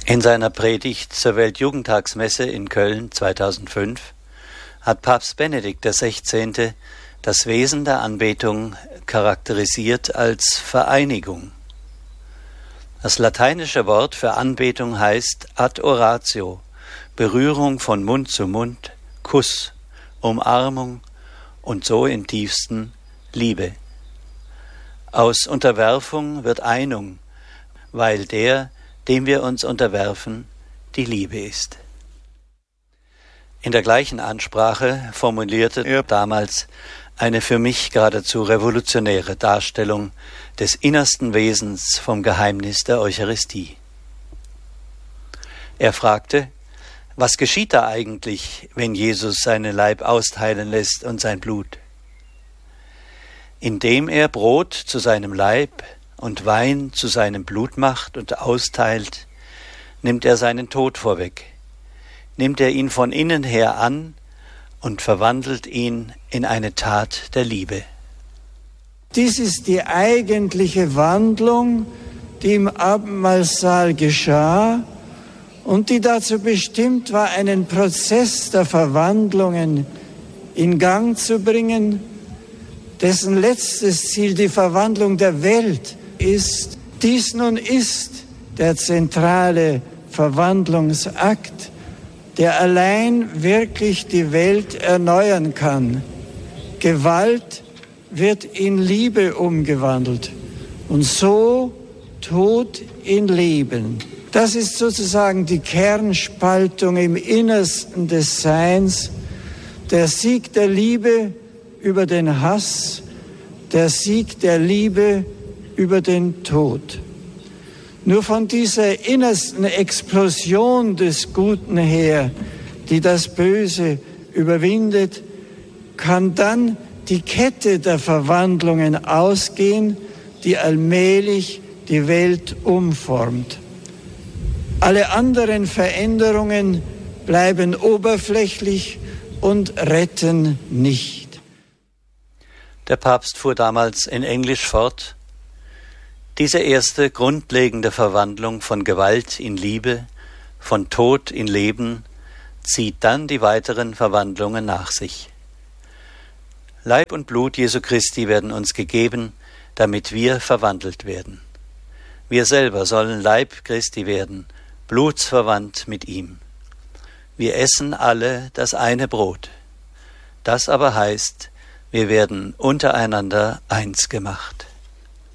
In seiner Predigt zur Weltjugendtagsmesse in Köln 2005 hat Papst Benedikt XVI. Das Wesen der Anbetung charakterisiert als Vereinigung. Das lateinische Wort für Anbetung heißt ad oratio, Berührung von Mund zu Mund, Kuss, Umarmung und so in tiefsten Liebe. Aus Unterwerfung wird Einung, weil der, dem wir uns unterwerfen, die Liebe ist. In der gleichen Ansprache formulierte er damals eine für mich geradezu revolutionäre Darstellung des innersten Wesens vom Geheimnis der Eucharistie. Er fragte, was geschieht da eigentlich, wenn Jesus seinen Leib austeilen lässt und sein Blut? Indem er Brot zu seinem Leib und Wein zu seinem Blut macht und austeilt, nimmt er seinen Tod vorweg, nimmt er ihn von innen her an und verwandelt ihn in eine Tat der Liebe. Dies ist die eigentliche Wandlung, die im Abendmahlsaal geschah und die dazu bestimmt war, einen Prozess der Verwandlungen in Gang zu bringen, dessen letztes Ziel die Verwandlung der Welt ist. Dies nun ist der zentrale Verwandlungsakt, der allein wirklich die Welt erneuern kann. Gewalt wird in Liebe umgewandelt und so Tod in Leben. Das ist sozusagen die Kernspaltung im Innersten des Seins, der Sieg der Liebe über den Hass, der Sieg der Liebe über den Tod. Nur von dieser innersten Explosion des Guten her, die das Böse überwindet, kann dann die Kette der Verwandlungen ausgehen, die allmählich die Welt umformt. Alle anderen Veränderungen bleiben oberflächlich und retten nicht. Der Papst fuhr damals in Englisch fort: Diese erste grundlegende Verwandlung von Gewalt in Liebe, von Tod in Leben, zieht dann die weiteren Verwandlungen nach sich. Leib und Blut Jesu Christi werden uns gegeben, damit wir verwandelt werden. Wir selber sollen Leib Christi werden, blutsverwandt mit ihm. Wir essen alle das eine Brot. Das aber heißt, wir werden untereinander eins gemacht.